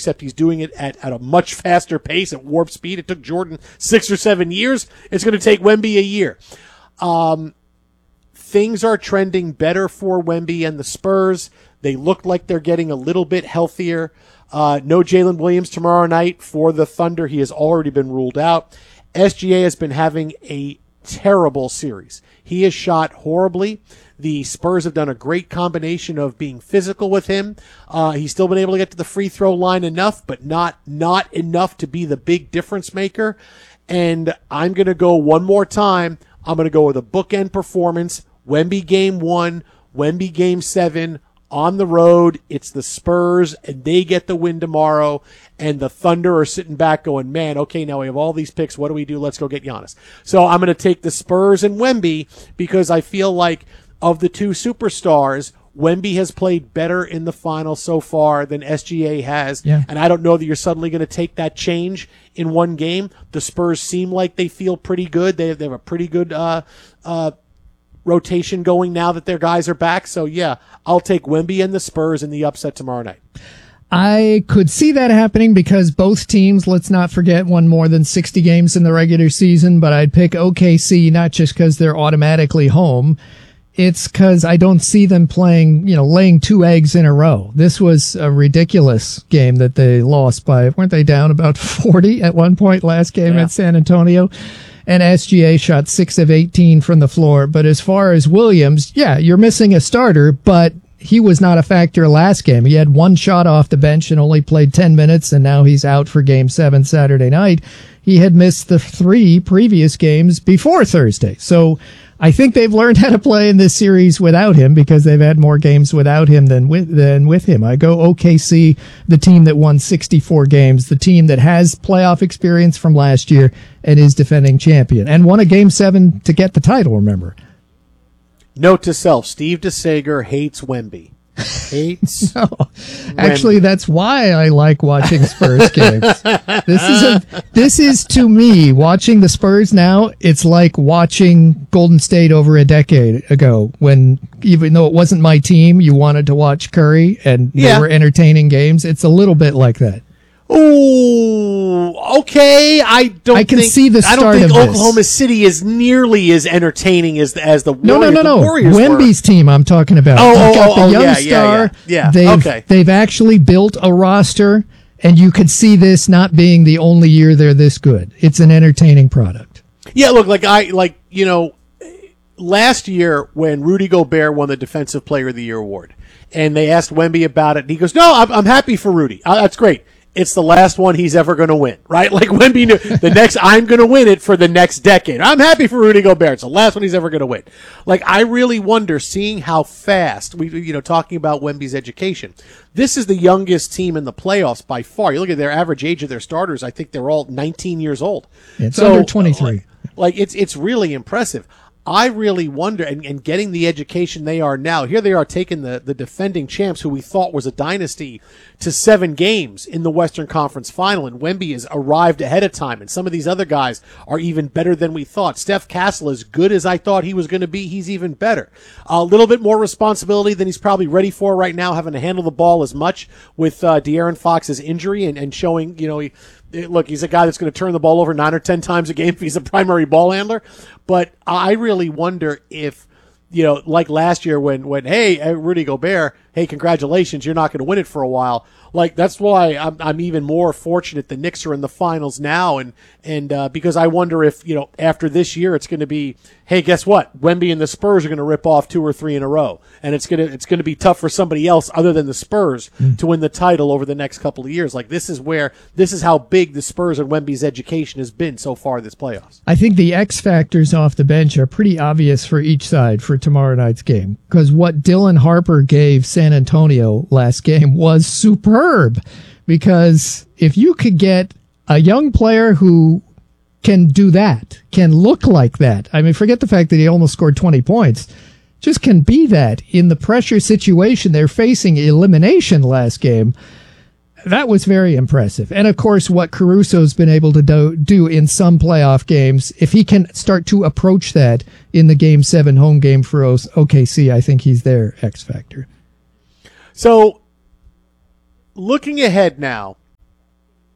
except he's doing it at a much faster pace, at warp speed. It took Jordan 6 or 7 years. It's going to take Wemby a year. Things are trending better for Wemby and the Spurs. They look like they're getting a little bit healthier. No Jalen Williams tomorrow night for the Thunder. He has already been ruled out. SGA has been having a terrible series. He has shot horribly. The Spurs have done a great combination of being physical with him. He's still been able to get to the free throw line enough, but not enough to be the big difference maker. And I'm going to go one more time. I'm going to go with a bookend performance. Wemby game 1, Wemby game 7 on the road. It's the Spurs, and they get the win tomorrow. And the Thunder are sitting back going, man, okay, now we have all these picks. What do we do? Let's go get Giannis. So I'm going to take the Spurs and Wemby because I feel like of the two superstars, Wemby has played better in the finals so far than SGA has. Yeah. And I don't know that you're suddenly going to take that change in one game. The Spurs seem like they feel pretty good. They have a pretty good rotation going now that their guys are back. So, yeah, I'll take Wemby and the Spurs in the upset tomorrow night. I could see that happening because both teams, let's not forget, won more than 60 games in the regular season, but I'd pick OKC not just because they're automatically home. It's because I don't see them playing, laying 2 eggs in a row. This was a ridiculous game that they lost by, weren't they down about 40 at one point last game at San Antonio? And SGA shot 6 of 18 from the floor. But as far as Williams, you're missing a starter, but he was not a factor last game. He had 1 shot off the bench and only played 10 minutes, and now he's out for Game 7 Saturday night. He had missed the 3 previous games before Thursday. So I think they've learned how to play in this series without him because they've had more games without him than with him. I go OKC, the team that won 64 games, the team that has playoff experience from last year and is defending champion, and won a Game 7 to get the title, remember. Note to self, Steve DeSager hates Wemby. Hates No. Actually, that's why I like watching Spurs games. This is to me, watching the Spurs now, it's like watching Golden State over a decade ago when, even though it wasn't my team, you wanted to watch Curry and they were entertaining games. It's a little bit like that. Oh, okay. I don't think Oklahoma City is nearly as entertaining as the Warriors. No. Warriors Wemby's team I'm talking about. You've got the young star. Yeah. They've actually built a roster, and you could see this not being the only year they're this good. It's an entertaining product. Yeah, look, last year when Rudy Gobert won the Defensive Player of the Year award, and they asked Wemby about it, and he goes, "No, I'm happy for Rudy. That's great. It's the last one he's ever going to win," right? Like Wemby knew the next, I'm going to win it for the next decade. I'm happy for Rudy Gobert. It's the last one he's ever going to win. Like, I really wonder, seeing how fast talking about Wemby's education. This is the youngest team in the playoffs by far. You look at their average age of their starters. I think they're all 19 years old. It's under 23. It's really impressive. I really wonder, and getting the education they are now, here they are taking the defending champs, who we thought was a dynasty, to 7 games in the Western Conference Final, and Wemby has arrived ahead of time, and some of these other guys are even better than we thought. Steph Castle, as good as I thought he was going to be, he's even better. A little bit more responsibility than he's probably ready for right now, having to handle the ball as much with De'Aaron Fox's injury and showing, look, he's a guy that's going to turn the ball over 9 or 10 times a game if he's a primary ball handler. But I really wonder if, like last year when hey, Rudy Gobert, hey, congratulations, you're not going to win it for a while. Like, that's why I'm even more fortunate the Knicks are in the finals now, and because I wonder if, after this year it's going to be, hey, guess what? Wemby and the Spurs are going to rip off 2 or 3 in a row, and it's going to be tough for somebody else other than the Spurs to win the title over the next couple of years. Like, this is how big the Spurs and Wemby's education has been so far this playoffs. I think the X factors off the bench are pretty obvious for each side for tomorrow night's game, because what Dylan Harper gave San Antonio last game was superb. Because if you could get a young player who can do that, can look like that, I mean, forget the fact that he almost scored 20 points, just can be that in the pressure situation they're facing, elimination last game, that was very impressive. And of course, what Caruso's been able to do in some playoff games, if he can start to approach that in the Game 7 home game for OKC, I think he's their X factor. So, looking ahead now,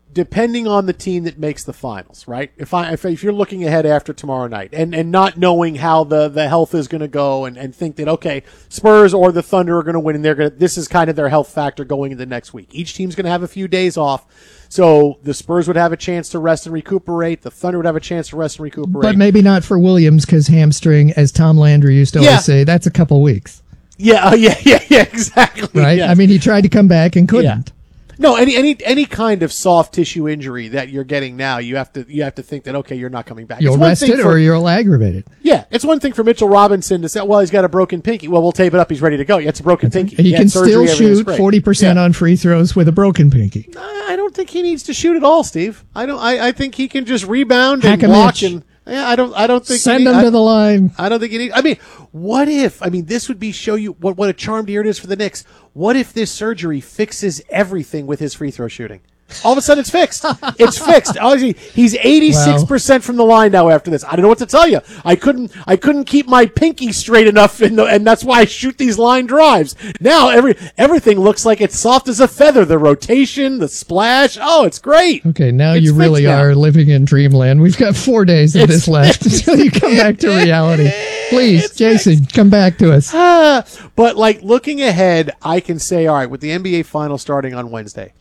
depending on the team that makes the finals, right? If you're looking ahead after tomorrow night and not knowing how the health is going to go and think that, okay, Spurs or the Thunder are going to win and this is kind of their health factor going into next week. Each team's going to have a few days off. So the Spurs would have a chance to rest and recuperate. The Thunder would have a chance to rest and recuperate. But maybe not for Williams because hamstring, as Tom Landry used to always say, that's a couple weeks. Yeah, exactly. Right? Yeah. I mean, he tried to come back and couldn't. Yeah. No, any kind of soft tissue injury that you're getting now, you have to think that, okay, you're not coming back. You'll rest it or you'll aggravate it. Yeah, it's one thing for Mitchell Robinson to say, well, he's got a broken pinky. Well, we'll tape it up. He's ready to go. Yeah, it's a broken pinky. He can still shoot 40% on free throws with a broken pinky. I don't think he needs to shoot at all, Steve. I think he can just rebound and block and. Yeah, I don't think send him to the line. I don't think you need. I mean, what if? I mean, this would be show you what a charmed year it is for the Knicks. What if this surgery fixes everything with his free throw shooting? All of a sudden, it's fixed. It's fixed. He's 86% from the line now. After this, I don't know what to tell you. I couldn't keep my pinky straight enough, and that's why I shoot these line drives. Now everything looks like it's soft as a feather. The rotation, the splash. Oh, it's great. Okay, now you really are living in dreamland. We've got 4 days of this left until you come back to reality. Please, Jason, come back to us. But like looking ahead, I can say, all right, with the NBA Finals starting on Wednesday.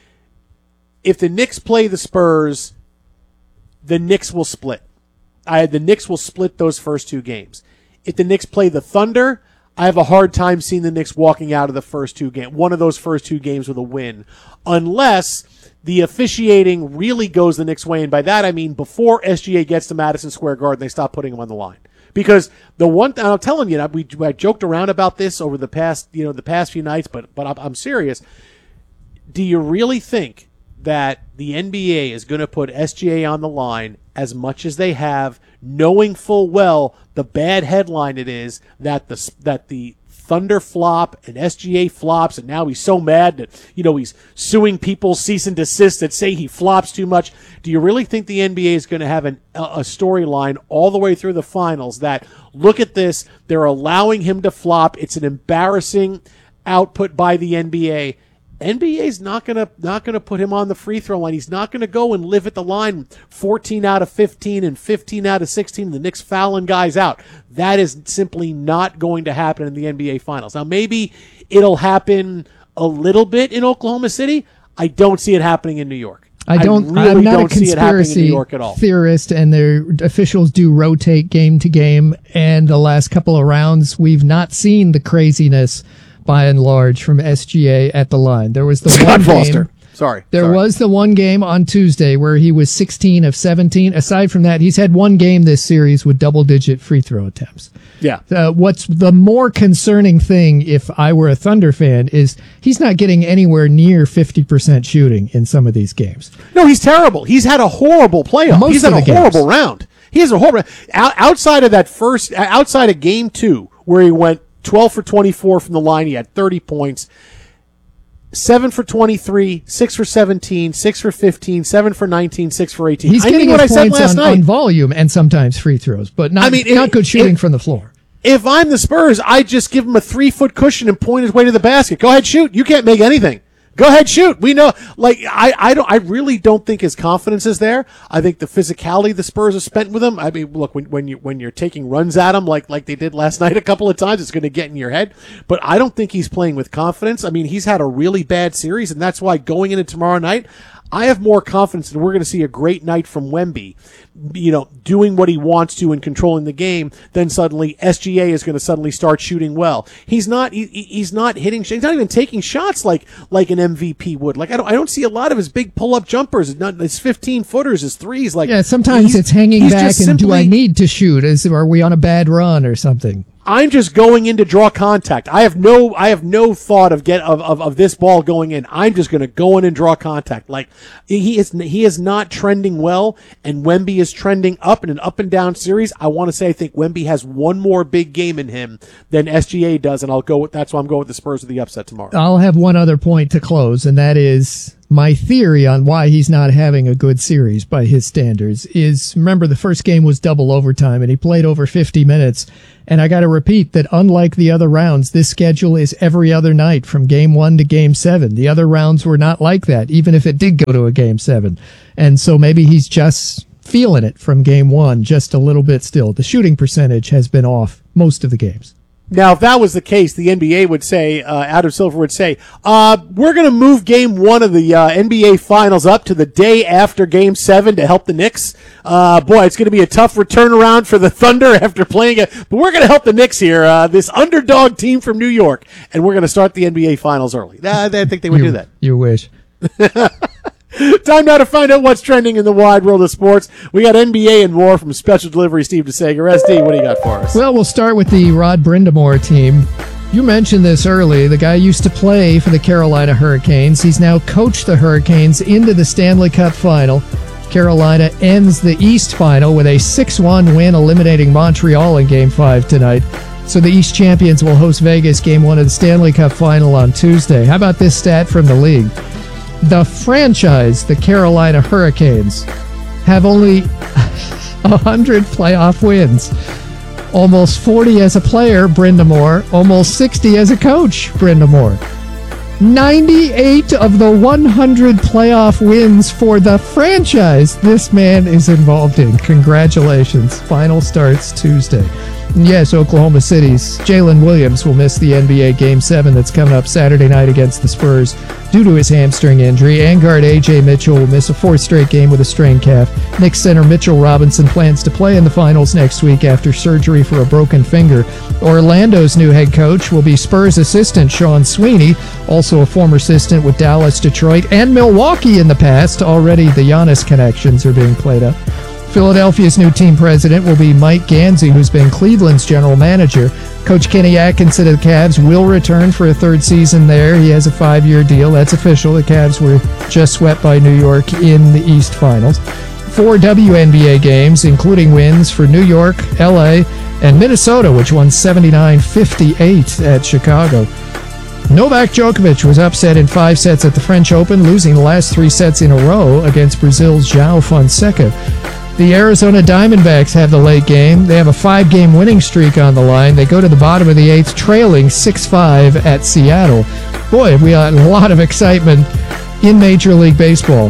If the Knicks play the Spurs, the Knicks will split. The Knicks will split those first two games. If the Knicks play the Thunder, I have a hard time seeing the Knicks walking out of the first two games, one of those first two games with a win, unless the officiating really goes the Knicks' way. And by that, I mean before SGA gets to Madison Square Garden, they stop putting him on the line. Because the one thing I'm telling you, I joked around about this over the past few nights, but I'm serious. Do you really think that the NBA is going to put SGA on the line as much as they have, knowing full well the bad headline it is that the Thunder flop and SGA flops, and now he's so mad that he's suing people, cease and desist, that say he flops too much? Do you really think the NBA is going to have a storyline all the way through the finals that, look at this, they're allowing him to flop, it's an embarrassing output by the NBA? NBA's not gonna put him on the free throw line. He's not gonna go and live at the line 14 out of 15 and 15 out of 16. The Knicks fouling guys out. That is simply not going to happen in the NBA Finals. Now maybe it'll happen a little bit in Oklahoma City. I don't see it happening in New York. I'm not a conspiracy theorist, and their officials do rotate game to game. And the last couple of rounds, we've not seen the craziness by and large from SGA at the line. There was the Scott one Foster. Game, Sorry. was the one game on Tuesday where he was 16 of 17. Aside from that, he's had one game this series with double-digit free throw attempts. Yeah. What's the more concerning thing, if I were a Thunder fan, is he's not getting anywhere near 50% shooting in some of these games. No, he's terrible. He's had a horrible playoff. He's had a horrible round. He has a horrible outside of game 2 where he went 12 for 24 from the line. He had 30 points. 7 for 23, 6 for 17, 6 for 15, 7 for 19, 6 for 18. He's getting his points on volume and sometimes free throws, but not good shooting from the floor. If I'm the Spurs, I just give him a 3-foot cushion and point his way to the basket. Go ahead, shoot. You can't make anything. Go ahead, shoot. We know. I really don't think his confidence is there. I think the physicality the Spurs have spent with him. I mean, look, when you're taking runs at him like they did last night a couple of times, it's going to get in your head. But I don't think he's playing with confidence. I mean, he's had a really bad series, and that's why going into tomorrow night, I have more confidence that we're going to see a great night from Wemby, doing what he wants to and controlling the game. Then suddenly SGA is going to suddenly start shooting well. He's not hitting. He's not even taking shots like an MVP would. Like I don't see a lot of his big pull up jumpers. His 15-footers, his threes. Like sometimes it's hanging back and do I need to shoot? Are we on a bad run or something? I'm just going in to draw contact. I have no thought of this ball going in. I'm just going to go in and draw contact. Like he is not trending well, and Wemby is trending up in an up and down series. I want to say I think Wemby has one more big game in him than SGA does, and that's why I'm going with the Spurs with the upset tomorrow. I'll have one other point to close, and that is My theory on why he's not having a good series by his standards is, remember, the first game was double overtime and he played over 50 minutes. And I got to repeat that unlike the other rounds, this schedule is every other night from game 1 to game 7. The other rounds were not like that, even if it did go to a game 7. And so maybe he's just feeling it from game 1 just a little bit still. The shooting percentage has been off most of the games. Now, if that was the case, the NBA would say, Adam Silver would say, we're going to move game 1 of the NBA Finals up to the day after game 7 to help the Knicks. Boy, it's going to be a tough return around for the Thunder after playing it, but we're going to help the Knicks here, this underdog team from New York, and we're going to start the NBA Finals early. I think they would do that. You wish. Time now to find out what's trending in the wide world of sports. We got NBA and more from Special Delivery Steve DeSager. SD, what do you got for us? Well, we'll start with the Rod Brindamore team. You mentioned this early. The guy used to play for the Carolina Hurricanes. He's now coached the Hurricanes into the Stanley Cup final. Carolina ends the East final with a 6-1 win, eliminating Montreal in Game 5 tonight. So the East champions will host Vegas Game 1 of the Stanley Cup final on Tuesday. How about this stat from the league? The franchise, the Carolina Hurricanes, have only 100 playoff wins. Almost 40 as a player, Brindamore. Almost 60 as a coach, Brindamore. 98 of the 100 playoff wins for the franchise this man is involved in. Congratulations. Final starts Tuesday. And yes, Oklahoma City's Jalen Williams will miss the NBA Game 7 that's coming up Saturday night against the Spurs due to his hamstring injury. And guard A.J. Mitchell will miss a 4th straight game with a strained calf. Knicks center Mitchell Robinson plans to play in the finals next week after surgery for a broken finger. Orlando's new head coach will be Spurs assistant Sean Sweeney, also a former assistant with Dallas, Detroit, and Milwaukee in the past. Already the Giannis connections are being played up. Philadelphia's new team president will be Mike Gansey, who's been Cleveland's general manager. Coach Kenny Atkinson of the Cavs will return for a 3rd season there. He has a 5-year deal. That's official. The Cavs were just swept by New York in the East Finals. 4 WNBA games, including wins for New York, LA, and Minnesota, which won 79-58 at Chicago. Novak Djokovic was upset in 5 sets at the French Open, losing the last 3 sets in a row against Brazil's João Fonseca. The Arizona Diamondbacks have the late game. They have a 5-game winning streak on the line. They go to the bottom of the 8th, trailing 6-5 at Seattle. Boy, we had a lot of excitement in Major League Baseball.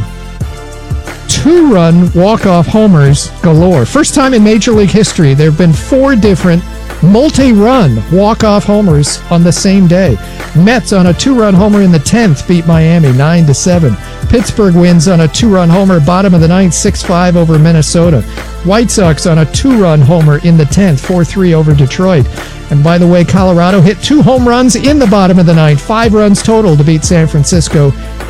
2-run walk-off homers galore. First time in Major League history, there have been 4 different multi-run walk-off homers on the same day. Mets on a 2-run homer in the 10th beat Miami 9-7. Pittsburgh wins on a 2-run homer, bottom of the 9th, 6-5 over Minnesota. White Sox on a 2-run homer in the 10th, 4-3 over Detroit. And by the way, Colorado hit 2 home runs in the bottom of the 9th, 5 runs total to beat San Francisco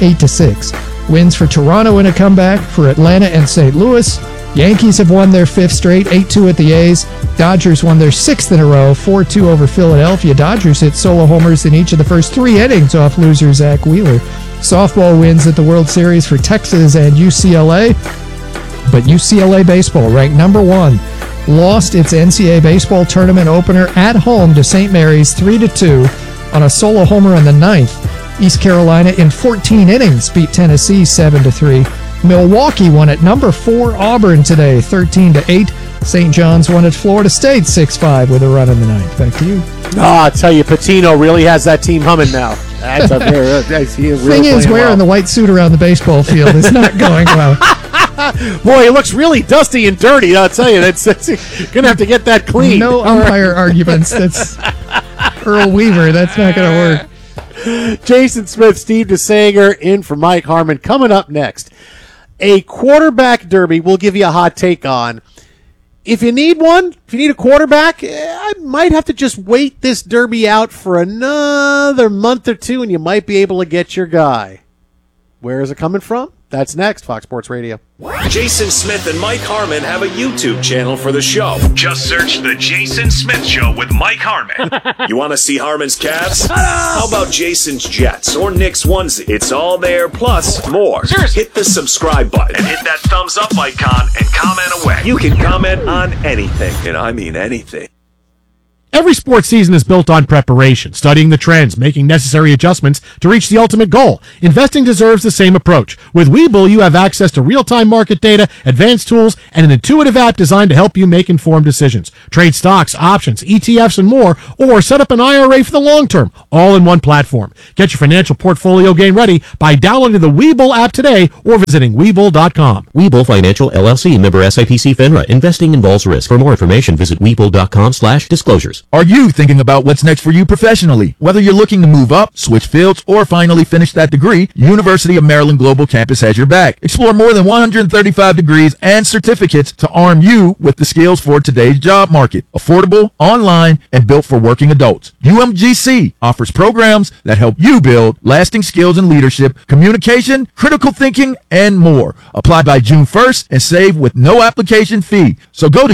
8-6. Wins for Toronto in a comeback, for Atlanta and St. Louis. Yankees have won their 5th straight, 8-2 at the A's. Dodgers won their 6th in a row, 4-2 over Philadelphia. Dodgers hit solo homers in each of the first 3 innings off loser Zach Wheeler. Softball wins at the World Series for Texas and UCLA. But UCLA baseball, ranked number 1, lost its NCAA baseball tournament opener at home to St. Mary's 3-2 on a solo homer in the 9th. East Carolina in 14 innings beat Tennessee 7-3. Milwaukee won at number 4 Auburn today, 13-8. St. John's won at Florida State 6-5 with a run in the 9th. Back to you. I tell you, Patino really has that team humming now. That's a Thing is, wearing the white suit around the baseball field is not going well. Boy, it looks really dusty and dirty. I'll tell you, it's gonna have to get that clean. No umpire arguments. That's Earl Weaver. That's not gonna work. Jason Smith, Steve DeSager, in for Mike Harmon. Coming up next, a quarterback derby we'll give you a hot take on. If you need one, if you need a quarterback, I might have to just wait this derby out for another month or 2, and you might be able to get your guy. Where is it coming from? That's next, Fox Sports Radio. Jason Smith and Mike Harmon have a YouTube channel for the show. Just search The Jason Smith Show with Mike Harmon. You want to see Harmon's Cavs? How about Jason's Jets or Nick's onesie? It's all there, plus more. Hit the subscribe button and hit that thumbs up icon and comment away. You can comment on anything, and I mean anything. Every sports season is built on preparation, studying the trends, making necessary adjustments to reach the ultimate goal. Investing deserves the same approach. With Webull, you have access to real-time market data, advanced tools, and an intuitive app designed to help you make informed decisions. Trade stocks, options, ETFs, and more, or set up an IRA for the long term, all in one platform. Get your financial portfolio game ready by downloading the Webull app today or visiting Webull.com. Webull Financial LLC, member SIPC FINRA. Investing involves risk. For more information, visit Webull.com/disclosures. Are you thinking about what's next for you professionally? Whether you're looking to move up, switch fields, or finally finish that degree, University of Maryland Global Campus has your back. Explore more than 135 degrees and certificates to arm you with the skills for today's job market. Affordable, online, and built for working adults. UMGC offers programs that help you build lasting skills in leadership, communication, critical thinking, and more. Apply by June 1st and save with no application fee. So go to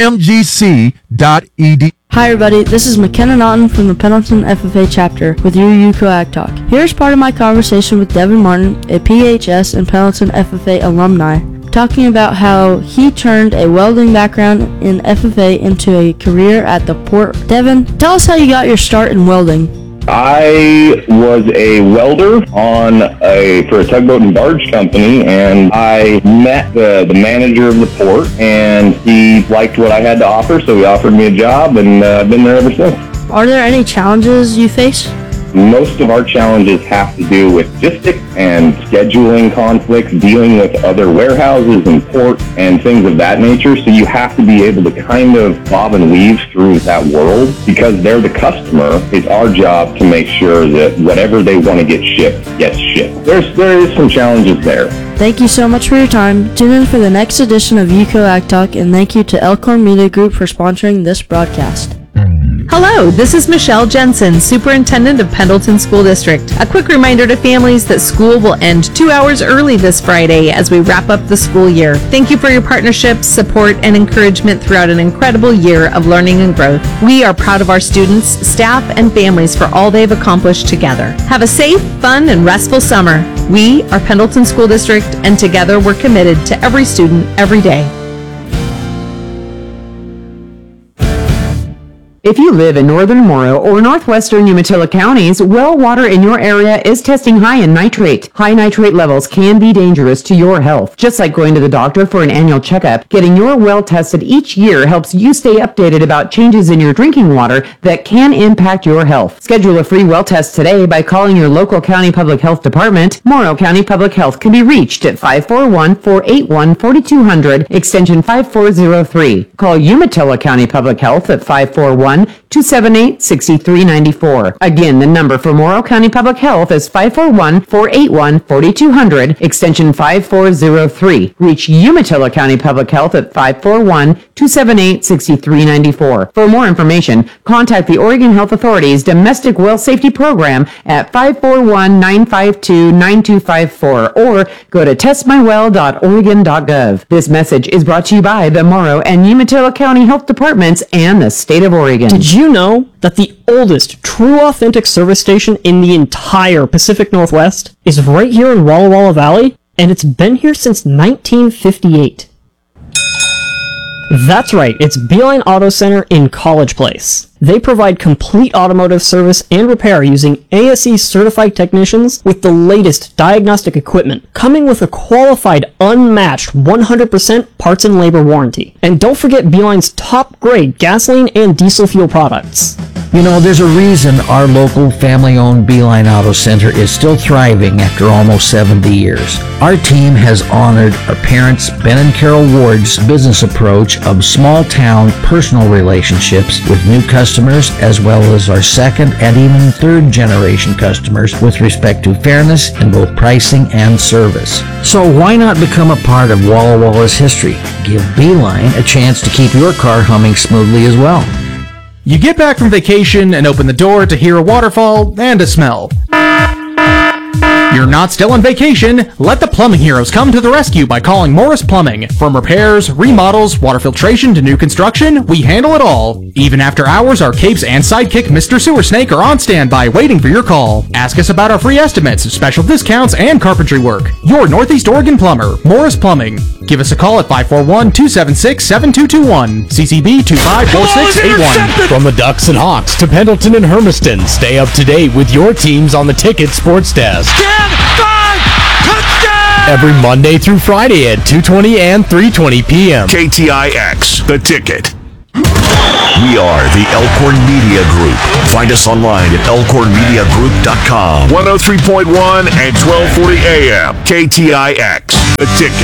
umgc.edu. Hi everybody, this is McKenna Naughton from the Pendleton FFA chapter with your UCO Ag Talk. Here's part of my conversation with Devin Martin, a PHS and Pendleton FFA alumni, talking about how he turned a welding background in FFA into a career at the port. Devin, tell us how you got your start in welding. I was a welder for a tugboat and barge company, and I met the manager of the port, and he liked what I had to offer, so he offered me a job, and I've been there ever since. Are there any challenges you face? Most of our challenges have to do with logistics and scheduling conflicts, dealing with other warehouses and ports and things of that nature. So you have to be able to kind of bob and weave through that world because they're the customer. It's our job to make sure that whatever they want to get shipped gets shipped. There is some challenges there. Thank you so much for your time. Tune in for the next edition of UCO Ag Talk, and thank you to Elkhorn Media Group for sponsoring this broadcast. Hello, this is Michelle Jensen, Superintendent of Pendleton School District. A quick reminder to families that school will end 2 hours early this Friday as we wrap up the school year. Thank you for your partnership, support, and encouragement throughout an incredible year of learning and growth. We are proud of our students, staff, and families for all they've accomplished together. Have a safe, fun, and restful summer. We are Pendleton School District, and together we're committed to every student, every day. If you live in northern Morrow or northwestern Umatilla counties, well water in your area is testing high in nitrate. High nitrate levels can be dangerous to your health. Just like going to the doctor for an annual checkup, getting your well tested each year helps you stay updated about changes in your drinking water that can impact your health. Schedule a free well test today by calling your local county public health department. Morrow County Public Health can be reached at 541-481-4200, extension 5403. Call Umatilla County Public Health at 541-278-6394. Again, the number for Morrow County Public Health is 541-481-4200, extension 5403. Reach Umatilla County Public Health at 541-278-6394. For more information, contact the Oregon Health Authority's Domestic Well Safety Program at 541-952-9254 or go to testmywell.oregon.gov. This message is brought to you by the Morrow and Umatilla County Health Departments and the state of Oregon. Did you know that the oldest true authentic service station in the entire Pacific Northwest is right here in Walla Walla Valley? And it's been here since 1958. That's right, it's Beeline Auto Center in College Place. They provide complete automotive service and repair using ASE certified technicians with the latest diagnostic equipment, coming with a qualified, unmatched 100% parts and labor warranty. And don't forget Beeline's top grade gasoline and diesel fuel products. You know, there's a reason our local family-owned Beeline Auto Center is still thriving after almost 70 years. Our team has honored our parents, Ben and Carol Ward's business approach of small-town personal relationships with new customers, as well as our second and even third generation customers with respect to fairness in both pricing and service. So why not become a part of Walla Walla's history? Give Beeline a chance to keep your car humming smoothly as well. You get back from vacation and open the door to hear a waterfall and a smell. You're not still on vacation. Let the plumbing heroes come to the rescue by calling Morris Plumbing. From repairs, remodels, water filtration to new construction, we handle it all. Even after hours, our capes and sidekick Mr. Sewer Snake are on standby waiting for your call. Ask us about our free estimates, special discounts, and carpentry work. Your Northeast Oregon plumber, Morris Plumbing. Give us a call at 541-276-7221. CCB 254681. From the Ducks and Hawks to Pendleton and Hermiston, stay up to date with your teams on the Ticket Sports Desk. 10, 5, touchdown! Every Monday through Friday at 2:20 and 3:20 p.m. KTIX, The Ticket. We are the Elkhorn Media Group. Find us online at elkhornmediagroup.com. 103.1 and 1240 AM. KTIX, The Ticket.